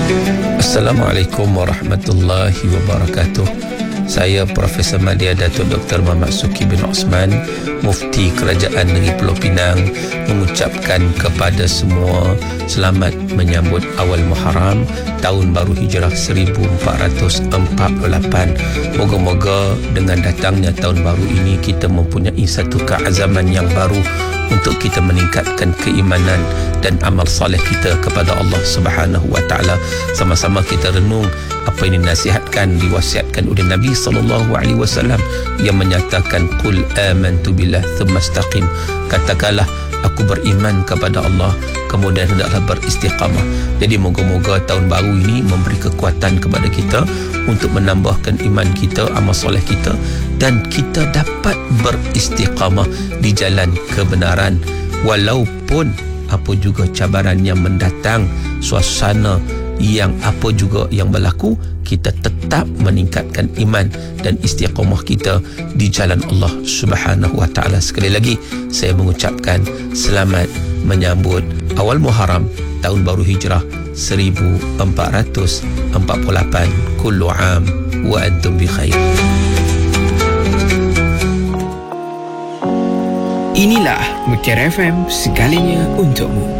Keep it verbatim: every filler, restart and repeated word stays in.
Assalamualaikum warahmatullahi wabarakatuh. Saya Profesor Madya Datuk Doktor Muhammad Suki bin Osman, Mufti Kerajaan Negeri Pulau Pinang, mengucapkan kepada semua selamat menyambut awal Muharram Tahun Baru Hijrah seribu empat ratus empat puluh lapan. Moga-moga dengan datangnya tahun baru ini kita mempunyai satu keazaman yang baru untuk kita meningkatkan keimanan dan amal soleh kita kepada Allah Subhanahu wa taala. Sama-sama kita renung apa yang dinasihatkan, diwasiatkan oleh Nabi sallallahu alaihi wasallam yang menyatakan qul amantu billah thumma istaqim. Katakanlah aku beriman kepada Allah, kemudian hendaklah beristiqamah. Jadi moga-moga tahun baru ini memberi kekuatan kepada kita untuk menambahkan iman kita, amal soleh kita, dan kita dapat beristiqamah di jalan kebenaran walaupun apa juga cabaran yang mendatang, suasana yang apa juga yang berlaku, kita tetap meningkatkan iman dan istiqamah kita di jalan Allah Subhanahu wa taala. Sekali lagi saya mengucapkan selamat menyambut awal Muharram Tahun Baru Hijrah seribu empat ratus empat puluh lapan. Kullu am wa antum bi khair. Inilah Mutiara F M, segalanya untukmu.